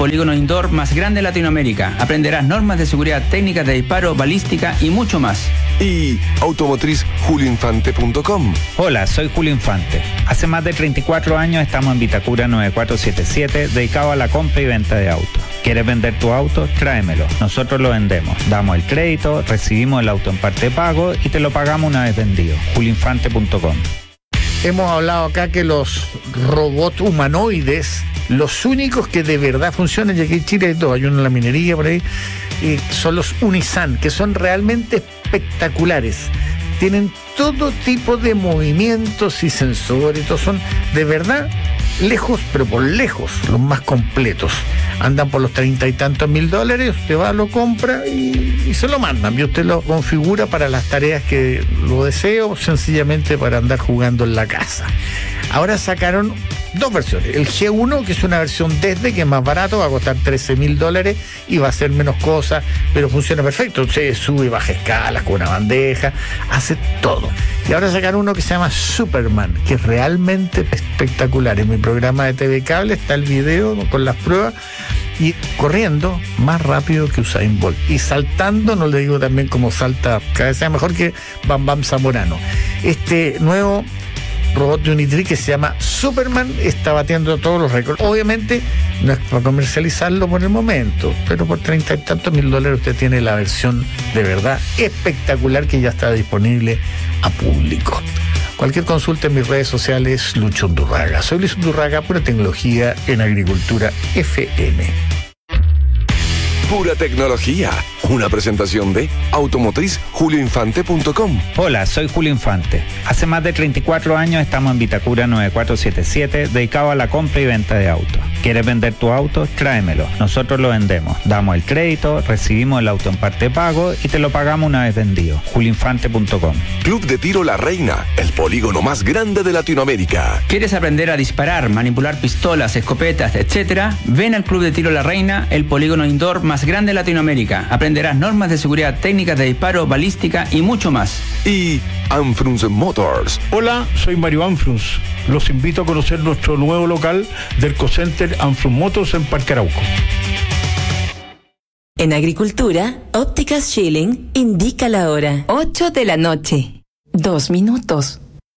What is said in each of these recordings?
polígono indoor más grande de Latinoamérica. Aprenderás normas de seguridad, técnicas de disparo, balística y mucho más. Y automotriz.julinfante.com. Hola, soy Julio Infante. Hace más de 34 años estamos en Vitacura 9477, dedicado a la compra y venta de autos. ¿Quieres vender tu auto? Tráemelo. Nosotros lo vendemos. Damos el crédito, recibimos el auto en parte de pago y te lo pagamos una vez vendido. julinfante.com. Hemos hablado acá que los robots humanoides, los únicos que de verdad funcionan, y aquí en Chile hay dos, hay uno en la minería por ahí, son los Unisan, que son realmente espectaculares. Tienen todo tipo de movimientos y sensores, son de verdad lejos, pero por lejos, los más completos. Andan por los 30 y tantos mil dólares, usted va, lo compra y se lo mandan. Y usted lo configura para las tareas que lo desee o sencillamente para andar jugando en la casa. Ahora sacaron dos versiones. El G1, que es una versión desde, que es más barato, va a costar 13 mil dólares y va a hacer menos cosas, pero funciona perfecto. Usted sube y baja escalas con una bandeja, hace todo. Y ahora sacaron uno que se llama Superman, que es realmente espectacular. En mi programa de TV Cable está el video con las pruebas, y corriendo más rápido que Usain Bolt, y saltando, no le digo también cómo salta, cada vez sea mejor que Bam Bam Zamorano. Este nuevo robot de Unitree que se llama Superman está batiendo todos los récords. Obviamente no es para comercializarlo por el momento, pero por 30 y tantos mil dólares usted tiene la versión de verdad espectacular que ya está disponible a público. Cualquier consulta en mis redes sociales, Lucho Undurraga. Soy Luis Undurraga, pura tecnología en Agricultura FM. Pura tecnología. Una presentación de automotriz.julinfante.com. Hola, soy Julio Infante. Hace más de 34 años estamos en Vitacura 9477, dedicado a la compra y venta de autos. ¿Quieres vender tu auto? Tráemelo. Nosotros lo vendemos. Damos el crédito, recibimos el auto en parte de pago y te lo pagamos una vez vendido. julinfante.com. Club de Tiro La Reina, el polígono más grande de Latinoamérica. ¿Quieres aprender a disparar, manipular pistolas, escopetas, etcétera? Ven al Club de Tiro La Reina, el polígono indoor más grande de Latinoamérica. Aprenderás normas de seguridad, técnicas de disparo, balística y mucho más. Y Anfrunz Motors. Hola, soy Mario Anfrunz. Los invito a conocer nuestro nuevo local del Ecocenter Anfrunz Motors en Parque Arauco. En Agricultura, Ópticas Schilling indica la hora. 8 de la noche. 2 minutos.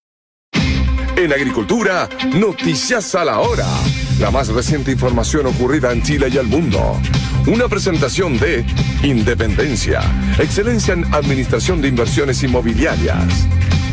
En Agricultura, noticias a la hora. La más reciente información ocurrida en Chile y el mundo. Una presentación de Independencia, excelencia en administración de inversiones inmobiliarias.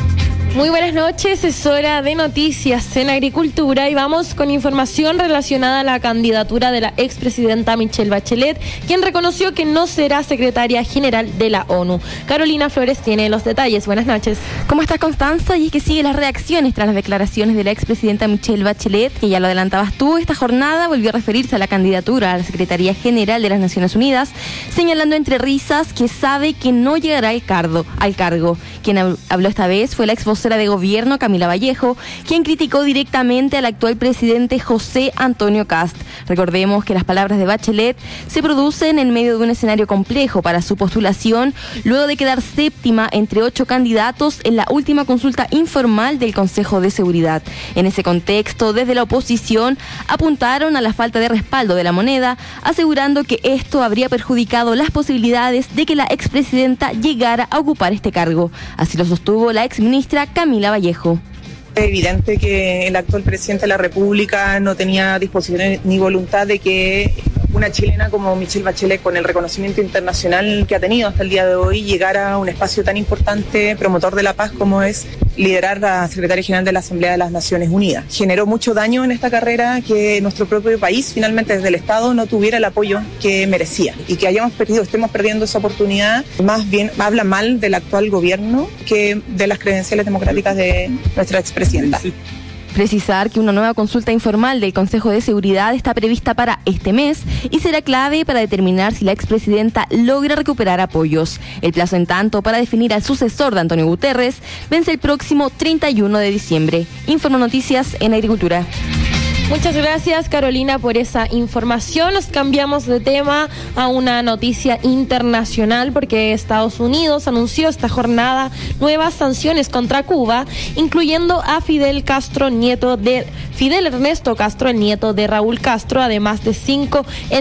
Muy buenas noches, es hora de noticias en Agricultura y vamos con información relacionada a la candidatura de la expresidenta Michelle Bachelet, quien reconoció que no será secretaria general de la ONU. Carolina Flores tiene los detalles. Buenas noches. ¿Cómo está, Constanza? Y es que sigue las reacciones tras las declaraciones de la expresidenta Michelle Bachelet, que ya lo adelantabas tú, esta jornada volvió a referirse a la candidatura a la Secretaría General de las Naciones Unidas, señalando entre risas que sabe que no llegará al cargo. Quien habló esta vez fue la ex vocera de gobierno Camila Vallejo, quien criticó directamente al actual presidente José Antonio Kast. Recordemos que las palabras de Bachelet se producen en medio de un escenario complejo para su postulación, luego de quedar séptima entre 8 candidatos en la última consulta informal del Consejo de Seguridad. En ese contexto, desde la oposición apuntaron a la falta de respaldo de la moneda, asegurando que esto habría perjudicado las posibilidades de que la expresidenta llegara a ocupar este cargo. Así lo sostuvo la exministra Camila Vallejo. Es evidente que el actual presidente de la República no tenía disposición ni voluntad de que una chilena como Michelle Bachelet, con el reconocimiento internacional que ha tenido hasta el día de hoy, llegara a un espacio tan importante, promotor de la paz como es liderar la Secretaría General de la Asamblea de las Naciones Unidas. Generó mucho daño en esta carrera que nuestro propio país, finalmente desde el Estado, no tuviera el apoyo que merecía. Y que estemos perdiendo esa oportunidad, más bien habla mal del actual gobierno que de las credenciales democráticas de nuestra expresidenta. Precisar que una nueva consulta informal del Consejo de Seguridad está prevista para este mes y será clave para determinar si la expresidenta logra recuperar apoyos. El plazo, en tanto, para definir al sucesor de Antonio Guterres vence el próximo 31 de diciembre. Informo Noticias en Agricultura. Muchas gracias, Carolina, por esa información. Nos cambiamos de tema a una noticia internacional porque Estados Unidos anunció esta jornada nuevas sanciones contra Cuba, incluyendo a Fidel Ernesto Castro, el nieto de Raúl Castro, además de 5